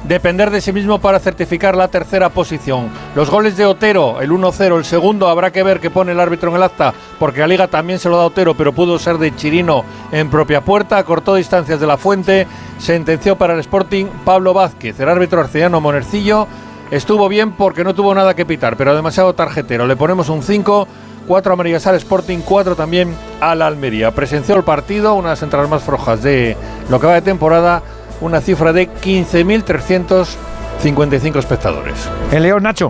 Speaker 8: depender de sí mismo para certificar la tercera posición. Los goles de Otero, el uno cero, el segundo habrá que ver qué pone el árbitro en el acta, porque la Liga también se lo da a Otero, pero pudo ser de Chirino en propia puerta, cortó distancias de la Fuente, sentenció para el Sporting Pablo Vázquez. El árbitro arcediano Monercillo estuvo bien porque no tuvo nada que pitar, pero demasiado tarjetero. Le ponemos un cinco, cuatro amarillas al Sporting, cuatro también al Almería. Presenció el partido, una de las entradas más flojas de lo que va de temporada, una cifra de quince mil trescientos cincuenta y cinco espectadores.
Speaker 2: El León, Nacho.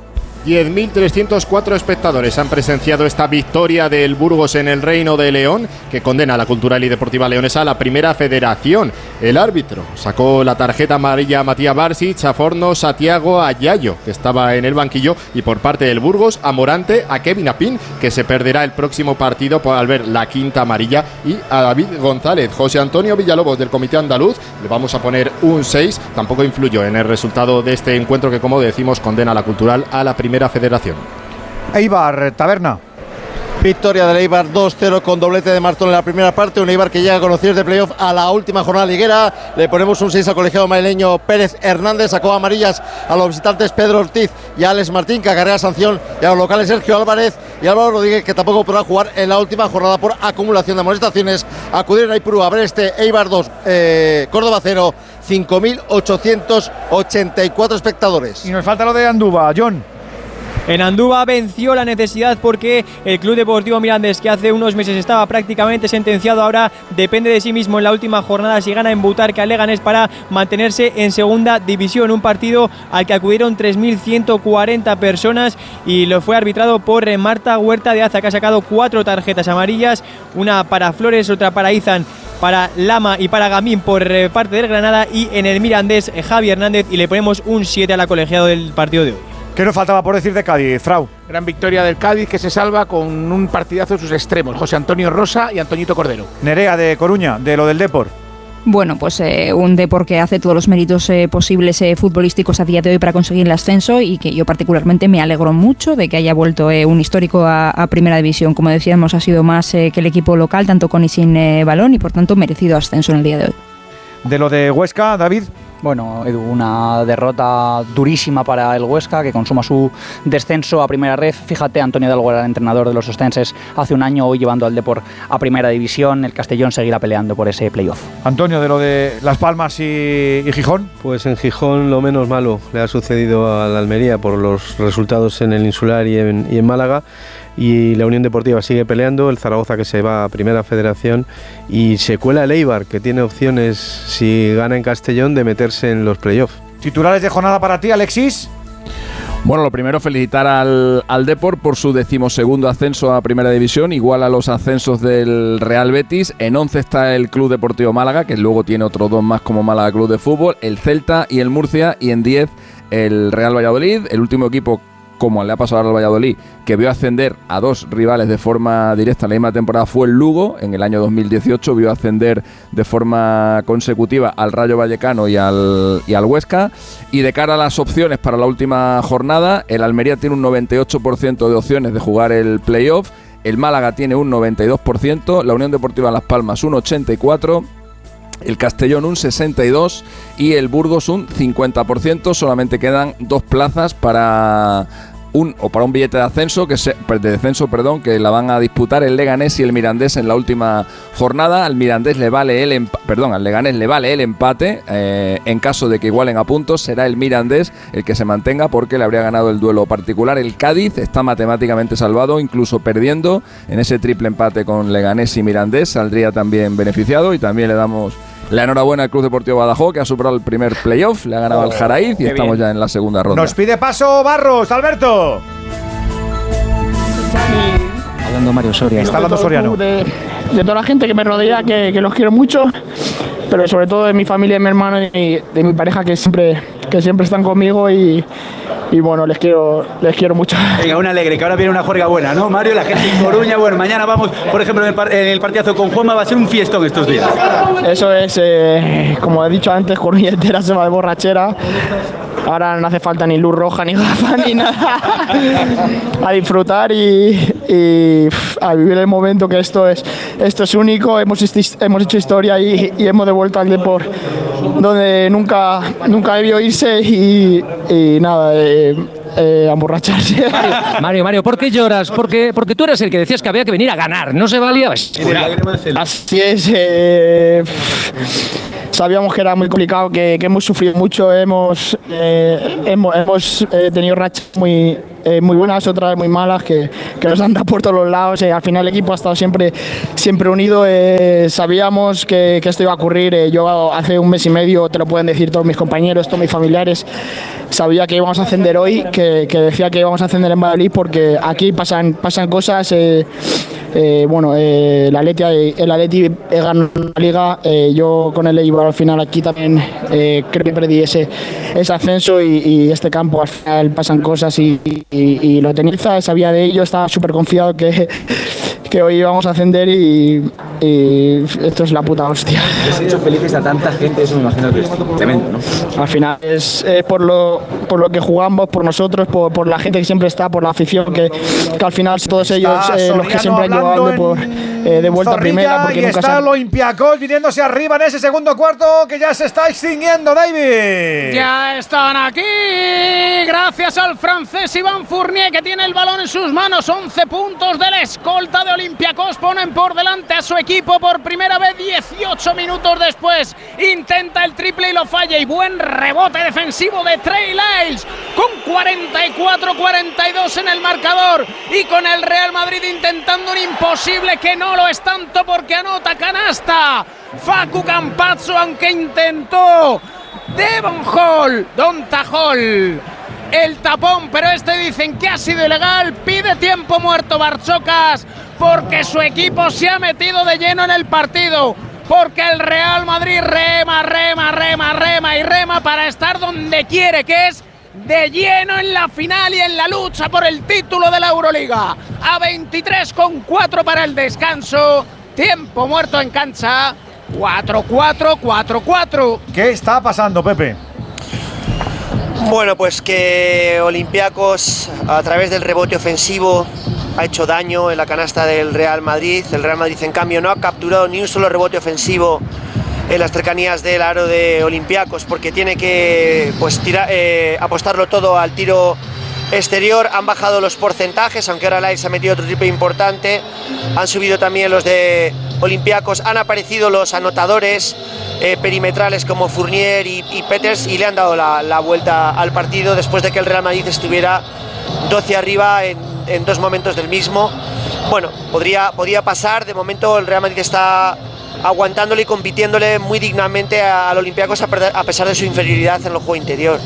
Speaker 9: diez mil trescientos cuatro espectadores han presenciado esta victoria del Burgos en el Reino de León, que condena a la cultural y deportiva leonesa a la primera federación. El árbitro sacó la tarjeta amarilla a Matías Barsic, a Fornos, a Tiago, a Yayo, que estaba en el banquillo, y por parte del Burgos, a Morante, a Kevin Apín, que se perderá el próximo partido al ver la quinta amarilla, y a David González. José Antonio Villalobos, del Comité Andaluz, le vamos a poner un seis, tampoco influyó en el resultado de este encuentro que, como decimos, condena a la cultural a la primera federación.
Speaker 2: Eibar, Taberna.
Speaker 10: Victoria del Eibar dos cero con doblete de Martón en la primera parte. Un Eibar que llega con opciones de playoff a la última jornada liguera. Le ponemos un seis al colegiado madrileño Pérez Hernández. Sacó amarillas a los visitantes Pedro Ortiz y a Alex Martín, que acarrea sanción, y a los locales Sergio Álvarez y Álvaro Rodríguez, que tampoco podrá jugar en la última jornada por acumulación de amonestaciones. Acudieron a Ipurú a ver este Eibar dos, eh, Córdoba cero, cinco mil ochocientos ochenta y cuatro espectadores.
Speaker 2: Y nos falta lo de Andúba, John.
Speaker 11: En Andúba venció la necesidad porque el Club Deportivo Mirandés, que hace unos meses estaba prácticamente sentenciado, ahora depende de sí mismo en la última jornada si gana en Butarque al Leganés para mantenerse en segunda división. Un partido al que acudieron tres mil ciento cuarenta personas y lo fue arbitrado por Marta Huerta de Aza, que ha sacado cuatro tarjetas amarillas, una para Flores, otra para Izan, para Lama y para Gamín por parte del Granada, y en el Mirandés Javi Hernández, y le ponemos un siete a la colegiado del partido de hoy.
Speaker 2: ¿Qué nos faltaba por decir de Cádiz, Frau?
Speaker 17: Gran victoria del Cádiz, que se salva con un partidazo de sus extremos, José Antonio Rosa y Antoñito Cordero.
Speaker 2: Nerea, de Coruña, de lo del Depor.
Speaker 16: Bueno, pues eh, un Depor que hace todos los méritos eh, posibles eh, futbolísticos a día de hoy para conseguir el ascenso, y que yo particularmente me alegro mucho de que haya vuelto eh, un histórico a, a Primera División. Como decíamos, ha sido más eh, que el equipo local, tanto con y sin eh, balón, y por tanto merecido ascenso en el día de hoy.
Speaker 2: De lo de Huesca, David.
Speaker 12: Bueno, Edu, una derrota durísima para el Huesca, que consuma su descenso a Primera Ref. Fíjate, Antonio Delgo era el entrenador de los ostenses hace un año, hoy llevando al Depor a Primera División. El Castellón seguirá peleando por ese playoff.
Speaker 2: Antonio, de lo de Las Palmas y, y Gijón.
Speaker 3: Pues en Gijón lo menos malo le ha sucedido a la Almería por los resultados en el Insular y en, y en Málaga. Y la Unión Deportiva sigue peleando, el Zaragoza, que se va a Primera Federación, y se cuela el Eibar, que tiene opciones, si gana en Castellón, de meterse en los playoffs.
Speaker 2: ¿Titulares de jornada para ti, Alexis?
Speaker 18: Bueno, lo primero, felicitar al, al Depor por su decimosegundo ascenso a Primera División, igual a los ascensos del Real Betis. En once está el Club Deportivo Málaga, que luego tiene otros dos más como Málaga Club de Fútbol, el Celta y el Murcia, y en diez el Real Valladolid, el último equipo, como le ha pasado al Valladolid, que vio ascender a dos rivales de forma directa en la misma temporada, fue el Lugo. En el año dos mil dieciocho vio ascender de forma consecutiva al Rayo Vallecano y al, y al Huesca. Y de cara a las opciones para la última jornada, el Almería tiene un noventa y ocho por ciento de opciones de jugar el playoff, el Málaga tiene un noventa y dos por ciento, la Unión Deportiva Las Palmas un ochenta y cuatro por ciento, el Castellón un sesenta y dos por ciento y el Burgos un cincuenta por ciento. Solamente quedan dos plazas para un o para un billete de ascenso que se, de descenso, perdón, que la van a disputar el Leganés y el Mirandés en la última jornada. Al Mirandés le vale el emp- perdón, al Leganés le vale el empate. Eh, en caso de que igualen a puntos, será el Mirandés el que se mantenga, porque le habría ganado el duelo particular. El Cádiz está matemáticamente salvado, incluso perdiendo en ese triple empate con Leganés y Mirandés, saldría también beneficiado. Y también le damos la enhorabuena al Club Deportivo Badajoz, que ha superado el primer playoff, le ha ganado al Jaraíz y estamos bien ya en la segunda ronda.
Speaker 2: Nos pide paso Barros, Alberto.
Speaker 12: Hablando Mario Soria.
Speaker 2: Está hablando Soriano.
Speaker 24: De, de toda la gente que me rodea, que, que los quiero mucho, pero sobre todo de mi familia, de mi hermano y de mi pareja, que siempre, que siempre están conmigo, y, y bueno, les quiero, les quiero mucho.
Speaker 25: Venga, una alegre, que ahora viene una juerga buena, ¿no, Mario? La gente en Coruña, bueno, mañana vamos, por ejemplo, en el, par en el partidazo con Juanma, va a ser un fiestón estos días.
Speaker 24: Eso es, eh, como he dicho antes, Coruña entera se va de borrachera. Ahora no hace falta ni luz roja, ni gafas, ni nada. A disfrutar y, y pff, a vivir el momento, que esto es, esto es único. Hemos, hemos hecho historia y, y hemos devuelto al Depor donde nunca, nunca debió irse y, y nada, eh, eh, a emborracharse.
Speaker 15: Mario, Mario, ¿por qué lloras? Porque, porque tú eres el que decías que había que venir a ganar, ¿no se valía?
Speaker 24: Así es. Eh, sabíamos que era muy complicado, que, que hemos sufrido mucho, hemos, eh, hemos, hemos eh, tenido rachas muy, eh, muy buenas, otras muy malas, que, que nos han dado por todos los lados. Eh, al final el equipo ha estado siempre, siempre unido. Eh, sabíamos que, que esto iba a ocurrir. Eh, yo hace un mes y medio, te lo pueden decir todos mis compañeros, todos mis familiares, sabía que íbamos a ascender hoy, que, que decía que íbamos a ascender en Valladolid, porque aquí pasan, pasan cosas. Eh, eh, bueno, eh, el Atleti, el Atleti ganó la Liga, eh, yo con el Eibar al final aquí también eh, creo que perdí ese, ese ascenso y, y este campo al final pasan cosas y, y, y lo tenía, sabía de ello, estaba súper confiado que, que hoy íbamos a ascender y, y esto es la puta hostia.
Speaker 25: ¿Has hecho felices a tanta gente? Eso me imagino que es tremendo, ¿no?
Speaker 24: Al final es eh, por, lo, por lo que jugamos, por nosotros, por, por la gente que siempre está, por la afición, que, que al final todos ellos eh, los que siempre han llevado al Depor eh, de vuelta a primera. Porque
Speaker 2: y
Speaker 24: nunca
Speaker 2: está
Speaker 24: se
Speaker 2: el Olympiacos viniéndose arriba en ese segundo cuarto que ya se está extinguiendo, David.
Speaker 17: Ya están aquí, gracias al francés Iván Fournier, que tiene el balón en sus manos. once puntos del escolta de Olympiacos ponen por delante a su equipo por primera vez dieciocho minutos después. Intenta el triple y lo falla, y buen rebote defensivo de Trey Lyles con cuarenta y cuatro cuarenta y dos en el marcador, y con el Real Madrid intentando un imposible que no lo es tanto, porque anota canasta Facu Campazzo, aunque intentó Devon Hall, Donta Hall el tapón, pero este dicen que ha sido ilegal. Pide tiempo muerto Barchocas, porque su equipo se ha metido de lleno en el partido, porque el Real Madrid rema, rema, rema, rema y rema para estar donde quiere, que es de lleno en la final y en la lucha por el título de la Euroliga. A veintitrés con cuatro para el descanso, tiempo muerto en cancha, cuatro cuatro, cuatro cuatro.
Speaker 2: ¿Qué está pasando, Pepe?
Speaker 13: Bueno, pues que Olympiacos, a través del rebote ofensivo, ha hecho daño en la canasta del Real Madrid. El Real Madrid, en cambio, no ha capturado ni un solo rebote ofensivo en las cercanías del aro de Olympiacos, porque tiene que pues, tirar, eh, apostarlo todo al tiro exterior. Han bajado los porcentajes, aunque ahora Lyles ha metido otro triple importante. Han subido también los de Olympiacos. Han aparecido los anotadores eh, perimetrales como Fournier y, y Peters, y le han dado la, la vuelta al partido después de que el Real Madrid estuviera doce arriba en, en dos momentos del mismo. Bueno, podría, podría pasar. De momento el Real Madrid está aguantándole y compitiéndole muy dignamente al Olympiacos, a, perder, a pesar de su inferioridad en el juego interior.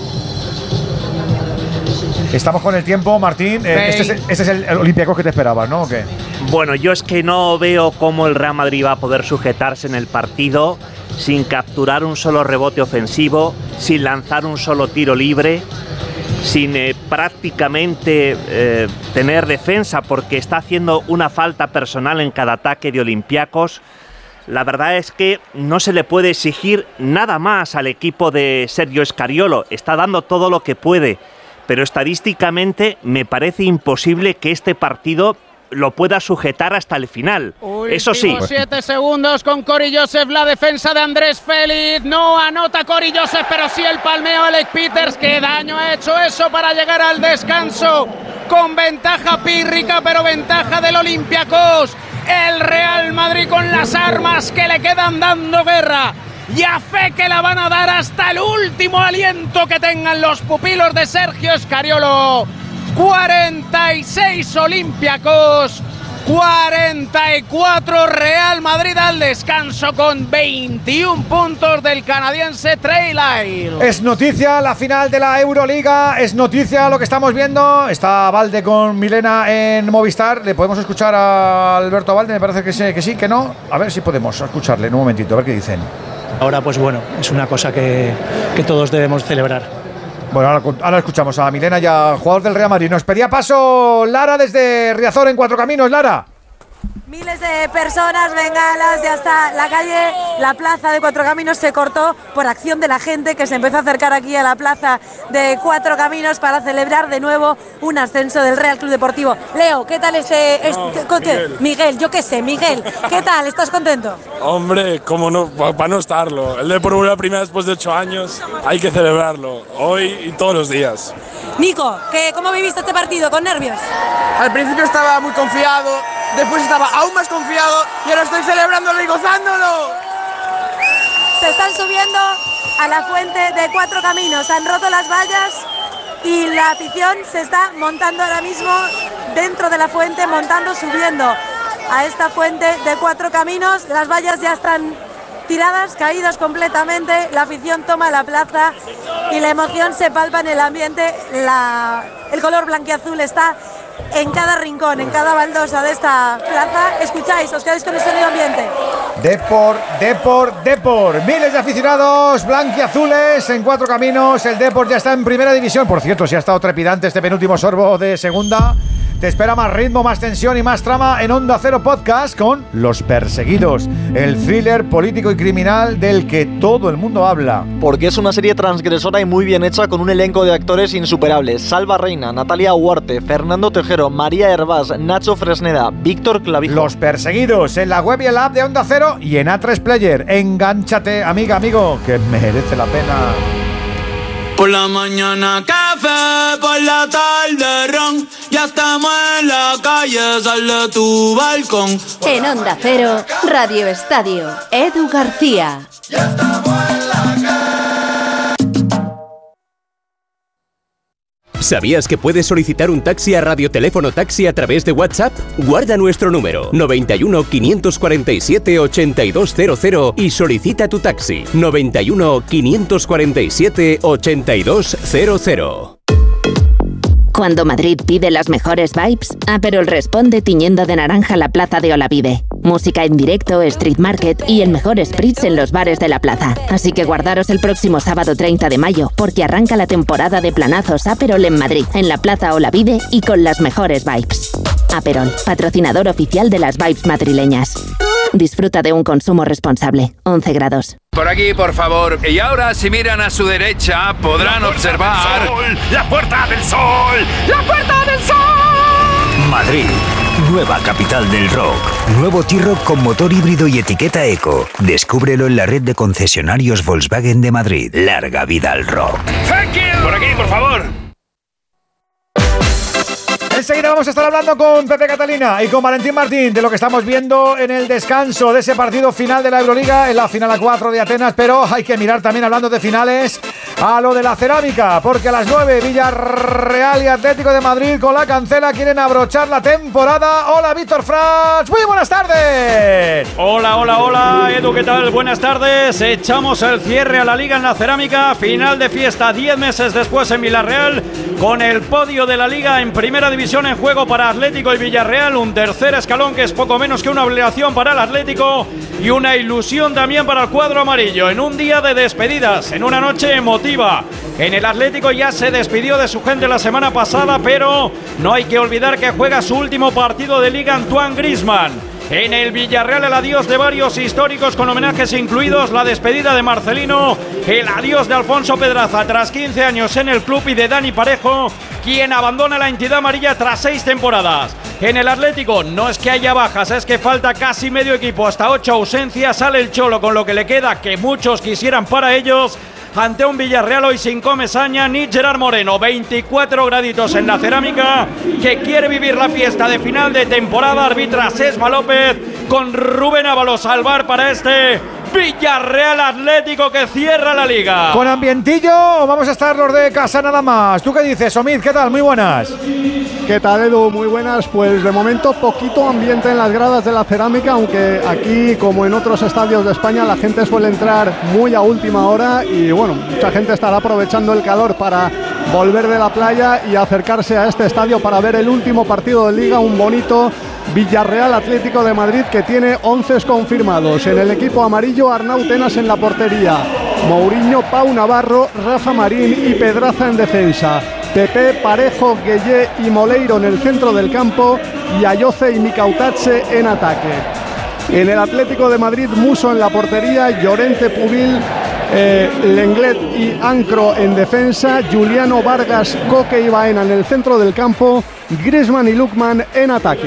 Speaker 2: Estamos con el tiempo, Martín. Eh, este, es, este es el, el Olympiacos que te esperabas, ¿no? ¿O qué?
Speaker 14: Bueno, yo es que no veo cómo el Real Madrid va a poder sujetarse en el partido sin capturar un solo rebote ofensivo, sin lanzar un solo tiro libre, sin eh, prácticamente eh, tener defensa, porque está haciendo una falta personal en cada ataque de Olympiacos. La verdad es que no se le puede exigir nada más al equipo de Sergio Scariolo. Está dando todo lo que puede, pero estadísticamente me parece imposible que este partido lo pueda sujetar hasta el final.
Speaker 17: Últimos
Speaker 14: Eso sí.
Speaker 17: siete segundos con Corey Joseph, la defensa de Andrés Félix. No anota Corey Joseph, pero sí el palmeo Alec Peters. Qué daño ha hecho eso para llegar al descanso con ventaja pírrica, pero ventaja del Olympiacos. El Real Madrid con las armas que le quedan dando guerra, y a fe que la van a dar hasta el último aliento que tengan los pupilos de Sergio Scariolo. cuarenta y seis Olympiacos, cuarenta y cuatro Real Madrid al descanso, con veintiún puntos del canadiense Trey Lyles.
Speaker 2: Es noticia la final de la Euroliga, es noticia lo que estamos viendo. Está Valde con Milena en Movistar. ¿Le podemos escuchar a Alberto Valde? Me parece que sí, que sí, que no. A ver si podemos escucharle en un momentito, a ver qué dicen.
Speaker 19: Ahora, pues bueno, es una cosa que, que todos debemos celebrar.
Speaker 2: Bueno, ahora, ahora escuchamos a Milena y al jugador del Real Madrid. Nos pedía paso Lara desde Riazor en Cuatro Caminos. Lara.
Speaker 4: Miles de personas, bengalas, ya está. La calle, la plaza de Cuatro Caminos se cortó por acción de la gente que se empezó a acercar aquí a la plaza de Cuatro Caminos para celebrar de nuevo un ascenso del Real Club Deportivo. Leo, ¿qué tal este, este
Speaker 20: No,
Speaker 4: Miguel. Miguel, yo qué sé, Miguel, ¿qué tal? ¿Estás contento?
Speaker 20: Hombre, cómo no, para no estarlo. El Depor vuelve a primera después de ocho años, hay que celebrarlo, hoy y todos los días.
Speaker 4: Nico, ¿qué, ¿cómo viviste este partido? ¿Con nervios?
Speaker 21: Al principio estaba muy confiado, después estaba aún más confiado y ahora estoy celebrándolo y gozándolo.
Speaker 4: Se están subiendo a la fuente de Cuatro Caminos, han roto las vallas y la afición se está montando ahora mismo dentro de la fuente, montando, subiendo a esta fuente de Cuatro Caminos. Las vallas ya están tiradas, caídas completamente, la afición toma la plaza y la emoción se palpa en el ambiente. La, el color blanquiazul está en cada rincón, en cada baldosa de esta plaza. Escucháis, os quedáis con el sonido ambiente.
Speaker 2: Depor, Depor, Depor. Miles de aficionados blanquiazules en Cuatro Caminos. El Depor ya está en primera división. Por cierto, si ha estado trepidante este penúltimo sorbo de segunda. Te espera más ritmo, más tensión y más trama en Onda Cero Podcast con Los Perseguidos, el thriller político y criminal del que todo el mundo habla.
Speaker 22: Porque es una serie transgresora y muy bien hecha con un elenco de actores insuperables. Salva Reina, Natalia Huarte, Fernando Tejero, María Hervás, Nacho Fresneda, Víctor Clavijo.
Speaker 2: Los Perseguidos en la web y el app de Onda Cero y en A tres Player. Engánchate, amiga, amigo, que merece la pena.
Speaker 23: Por la mañana café, por la tarde ron. Ya estamos en la calle, sal de tu balcón.
Speaker 26: En Onda Cero, Radio Estadio, Edu García.
Speaker 23: Ya estamos en la
Speaker 27: ¿Sabías que puedes solicitar un taxi a Radioteléfono Taxi a través de WhatsApp? Guarda nuestro número noventa y uno, quinientos cuarenta y siete, ochenta y dos cero cero y solicita tu taxi noventa y uno, quinientos cuarenta y siete, ochenta y dos cero cero.
Speaker 26: Cuando Madrid pide las mejores vibes, Aperol responde tiñendo de naranja la plaza de Olavide. Música en directo, street market y el mejor spritz en los bares de la plaza. Así que guardaros el próximo sábado treinta de mayo, porque arranca la temporada de planazos Aperol en Madrid, en la plaza Olavide y con las mejores vibes. Aperol, patrocinador oficial de las vibes madrileñas. Disfruta de un consumo responsable. once grados.
Speaker 28: Por aquí, por favor. Y ahora, si miran a su derecha, podrán observar...
Speaker 29: ¡La Puerta del Sol!
Speaker 28: ¡La Puerta del Sol!
Speaker 29: Madrid, nueva capital del rock. Nuevo T-Roc con motor híbrido y etiqueta eco. Descúbrelo en la red de concesionarios Volkswagen de Madrid. Larga vida al rock. Thank you. Por aquí, por favor.
Speaker 2: Enseguida vamos a estar hablando con Pepe Catalina y con Valentín Martín de lo que estamos viendo en el descanso de ese partido final de la Euroliga, en la final a cuatro de Atenas, pero hay que mirar también, hablando de finales, a lo de la cerámica, porque a las nueve Villarreal y Atlético de Madrid con la cancela quieren abrochar la temporada. Hola Víctor Franz, muy buenas tardes.
Speaker 5: Hola, hola, hola Edu, ¿qué tal? Buenas tardes. Echamos el cierre a la Liga en la cerámica, final de fiesta diez meses después en Villarreal, con el podio de la Liga en primera división en juego para Atlético y Villarreal, un tercer escalón que es poco menos que una obligación para el Atlético y una ilusión también para el cuadro amarillo, en un día de despedidas, en una noche emotiva. En el Atlético ya se despidió de su gente la semana pasada, pero no hay que olvidar que juega su último partido de Liga Antoine Griezmann. En el Villarreal el adiós de varios históricos con homenajes incluidos, la despedida de Marcelino, el adiós de Alfonso Pedraza tras quince años en el club y de Dani Parejo, quien abandona la entidad amarilla tras seis temporadas. En el Atlético no es que haya bajas, es que falta casi medio equipo, hasta ocho ausencias, sale el Cholo con lo que le queda, que muchos quisieran para ellos, ante un Villarreal hoy sin Comesaña ni Gerard Moreno. veinticuatro graditos en la cerámica, que quiere vivir la fiesta de final de temporada. Arbitra Sesma López con Rubén Ábalos al bar para este Villarreal Atlético que cierra la Liga.
Speaker 2: ¿Con ambientillo o vamos a estar los de casa nada más? ¿Tú qué dices, Omid? ¿Qué tal? Muy buenas.
Speaker 1: ¿Qué tal, Edu? Muy buenas. Pues de momento poquito ambiente en las gradas de la cerámica, aunque aquí, como en otros estadios de España, la gente suele entrar muy a última hora y bueno, mucha gente estará aprovechando el calor para volver de la playa y acercarse a este estadio para ver el último partido de Liga, un bonito Villarreal Atlético de Madrid que tiene once confirmados. En el equipo amarillo, Arnau Tenas en la portería, Mourinho, Pau Navarro, Rafa Marín y Pedraza en defensa.
Speaker 3: Pepe, Parejo, Gueye y Moleiro en el centro del campo y Ayoce y Micautache en ataque. En el Atlético de Madrid, Muso en la portería, Llorente, Pubil, eh, Lenglet y Ancro en defensa, Juliano, Vargas, Coque y Baena en el centro del campo, Griezmann y Lukman en ataque.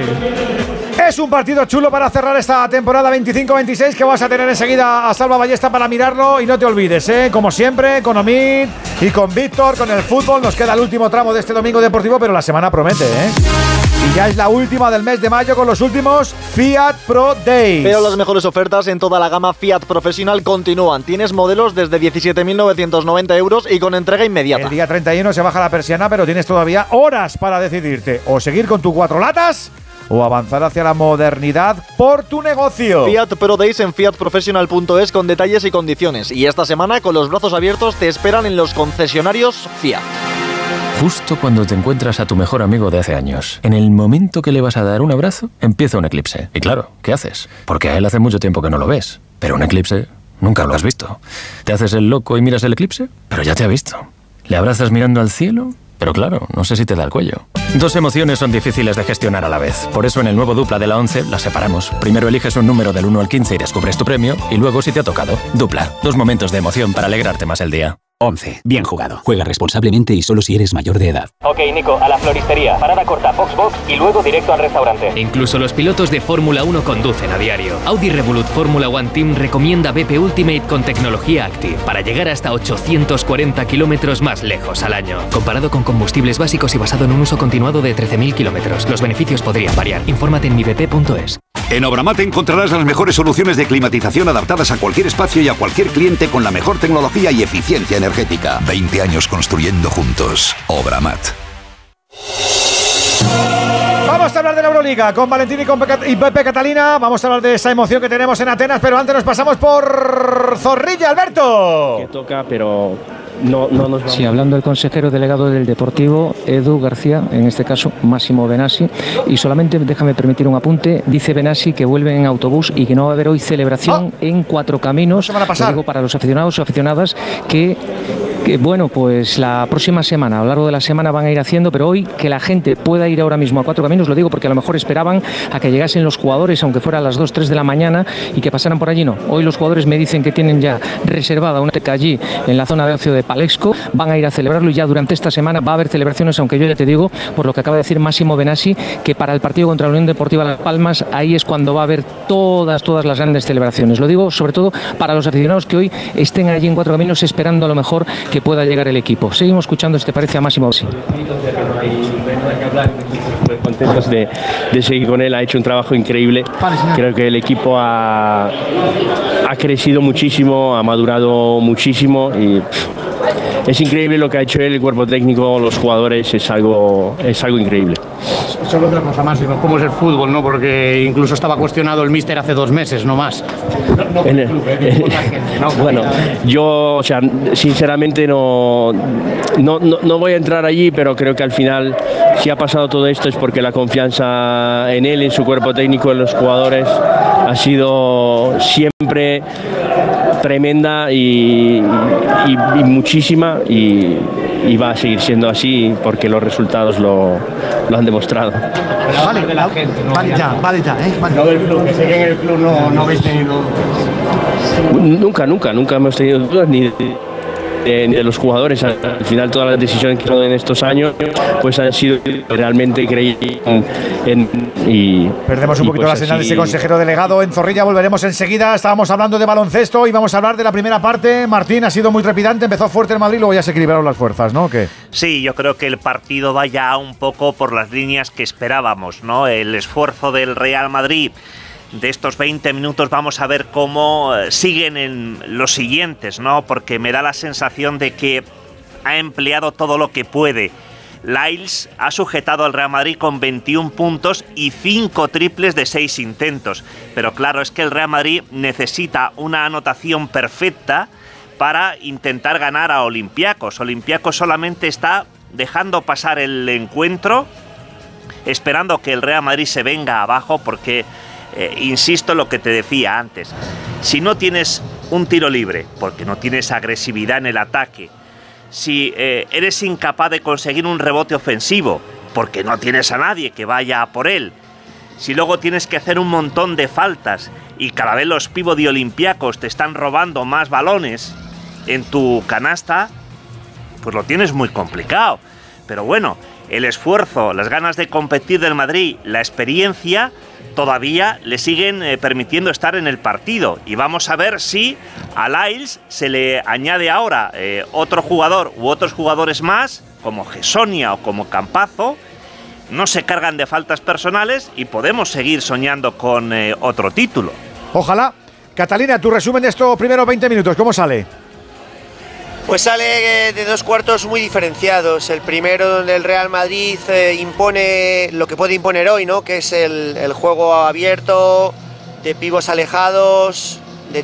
Speaker 2: Es un partido chulo para cerrar esta temporada veinticinco veintiséis que vas a tener enseguida a Salva Ballesta para mirarlo. Y no te olvides, ¿eh? Como siempre, con Omid y con Víctor, con el fútbol. Nos queda el último tramo de este domingo deportivo, pero la semana promete, ¿eh? Y ya es la última del mes de mayo con los últimos Fiat Pro Days.
Speaker 22: Pero las mejores ofertas en toda la gama Fiat Professional continúan. Tienes modelos desde diecisiete mil novecientos noventa euros y con entrega inmediata.
Speaker 2: El día treinta y uno se baja la persiana, pero tienes todavía horas para decidirte. O seguir con tu cuatro latas o avanzar hacia la modernidad por tu negocio.
Speaker 22: Fiat Pro Days en fiat professional punto es con detalles y condiciones. Y esta semana, con los brazos abiertos, te esperan en los concesionarios Fiat.
Speaker 6: Justo cuando te encuentras a tu mejor amigo de hace años, en el momento que le vas a dar un abrazo, empieza un eclipse. Y claro, ¿qué haces? Porque a él hace mucho tiempo que no lo ves. Pero un eclipse nunca lo has visto. ¿Te haces el loco y miras el eclipse? Pero ya te ha visto. ¿Le abrazas mirando al cielo? Pero claro, no sé si te da el cuello. Dos emociones son difíciles de gestionar a la vez. Por eso en el nuevo Dupla de la once las separamos. Primero eliges un número del uno al quince y descubres tu premio. Y luego si te ha tocado. Dupla. Dos momentos de emoción para alegrarte más el día.
Speaker 7: once. Bien jugado. Juega responsablemente y solo si eres mayor de edad.
Speaker 8: Ok, Nico, a la floristería. Parada corta, box box y luego directo al restaurante.
Speaker 9: Incluso los pilotos de Fórmula uno conducen a diario. Audi Revolut Fórmula One Team recomienda B P Ultimate con tecnología Active para llegar hasta ochocientos cuarenta kilómetros más lejos al año. Comparado con combustibles básicos y basado en un uso continuado de trece mil kilómetros. Los beneficios podrían variar. Infórmate en mi b p punto es.
Speaker 10: En Obramat encontrarás las mejores soluciones de climatización adaptadas a cualquier espacio y a cualquier cliente con la mejor tecnología y eficiencia energética.
Speaker 29: veinte años construyendo juntos. Obramat.
Speaker 2: Vamos a hablar de la Euroliga con Valentín y, con Pepe, y Pepe Catalina. Vamos a hablar de esa emoción que tenemos en Atenas, pero antes nos pasamos por Zorrilla, Alberto.
Speaker 11: Que toca, pero no, no nos vamos.
Speaker 16: Sí, hablando del consejero delegado del Deportivo, Edu García, en este caso Máximo Benassi, y solamente déjame permitir un apunte, dice Benassi que vuelve en autobús y que no va a haber hoy celebración oh. en Cuatro Caminos.
Speaker 2: Van a pasar.
Speaker 16: Lo digo para los aficionados o aficionadas que, que, bueno, pues la próxima semana, a lo largo de la semana van a ir haciendo, pero hoy que la gente pueda ir ahora mismo a Cuatro Caminos, lo digo porque a lo mejor esperaban a que llegasen los jugadores, aunque fuera a las dos, tres de la mañana, y que pasaran por allí. No, hoy los jugadores me dicen que tienen ya reservada una teca allí en la zona de ocio de Palexco, van a ir a celebrarlo y ya durante esta semana va a haber celebraciones, aunque yo ya te digo, por lo que acaba de decir Máximo Benassi, que para el partido contra la Unión Deportiva Las Palmas, ahí es cuando va a haber todas, todas las grandes celebraciones. Lo digo sobre todo para los aficionados que hoy estén allí en Cuatro Caminos esperando a lo mejor que pueda llegar el equipo. Seguimos escuchando, si te parece, a Máximo Benassi.
Speaker 11: Contentos de, de seguir con él, ha hecho un trabajo increíble. Creo que el equipo ha, ha crecido muchísimo, ha madurado muchísimo y pff, es increíble lo que ha hecho él, el cuerpo técnico, los jugadores, es algo, es algo increíble.
Speaker 17: Solo otra cosa más, ¿cómo es el fútbol? ¿No? Porque incluso estaba cuestionado el míster hace dos meses, no más. No, no, el, el, no, bueno, yo, o sea, sinceramente no, no, no, no voy a entrar allí, pero creo que al final, si ha pasado todo esto es porque la confianza en él, en su cuerpo técnico, en los jugadores, ha sido siempre tremenda y, y, y muchísima y, y va a seguir siendo así porque los resultados lo, lo han demostrado. Vale, de la gente, ¿no? Vale ya, vale ya, ¿eh? Vale. No del club, que sé que en el club no, no habéis tenido...
Speaker 11: Nunca, nunca, nunca hemos tenido dudas ni de, de, de los jugadores. Al final todas las decisiones que han tomado en estos años pues han sido realmente increíbles en, y
Speaker 2: perdemos un
Speaker 11: y
Speaker 2: poquito
Speaker 11: pues
Speaker 2: la señal
Speaker 11: así...
Speaker 2: de ese consejero delegado en Zorrilla. Volveremos enseguida. Estábamos hablando de baloncesto y vamos a hablar de la primera parte. Martín, ha sido muy trepidante, empezó fuerte el Madrid, luego ya se equilibraron las fuerzas, ¿no? ¿Qué?
Speaker 14: Sí, yo creo que el partido va ya un poco por las líneas que esperábamos, ¿no? El esfuerzo del Real Madrid de estos veinte minutos, vamos a ver cómo siguen en los siguientes, ¿no? Porque me da la sensación de que ha empleado todo lo que puede. Lyles ha sujetado al Real Madrid con veintiún puntos y cinco triples de seis intentos. Pero claro, es que el Real Madrid necesita una anotación perfecta para intentar ganar a Olympiacos. Olympiacos solamente está dejando pasar el encuentro, esperando que el Real Madrid se venga abajo porque... Eh, insisto en lo que te decía antes, si no tienes un tiro libre, porque no tienes agresividad en el ataque, si eh, eres incapaz de conseguir un rebote ofensivo, porque no tienes a nadie que vaya a por él, si luego tienes que hacer un montón de faltas y cada vez los pívot de Olympiacos te están robando más balones en tu canasta, pues lo tienes muy complicado. Pero bueno, el esfuerzo, las ganas de competir del Madrid, la experiencia, todavía le siguen eh, permitiendo estar en el partido. Y vamos a ver si a Lyles se le añade ahora eh, otro jugador u otros jugadores más, como Gessonia o como Campazzo, no se cargan de faltas personales y podemos seguir soñando con eh, otro título.
Speaker 2: Ojalá. Catalina, tu resumen de estos primeros veinte minutos, ¿cómo sale?
Speaker 12: Pues sale de dos cuartos muy diferenciados. El primero donde el Real Madrid eh, impone lo que puede imponer hoy, ¿no? Que es el, el juego abierto, de pivos alejados,